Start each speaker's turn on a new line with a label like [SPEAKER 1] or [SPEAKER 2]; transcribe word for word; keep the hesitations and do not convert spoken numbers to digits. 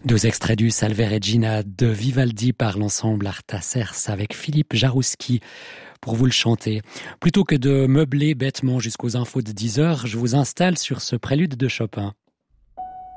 [SPEAKER 1] Deux extraits du Salve Regina de Vivaldi par l'ensemble Artaserse avec Philippe Jarouski pour vous le chanter. Plutôt que de meubler bêtement jusqu'aux infos de dix heures, je vous installe sur ce prélude de Chopin.